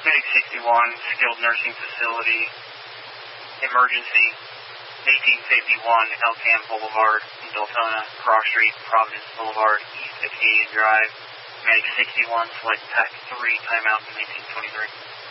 Medic 61, skilled nursing facility, emergency, 1851 Elkham Boulevard, Deltona, Cross Street, Providence Boulevard, East Acadian Drive. Medic 61, select TAC 3, timeout in 1923.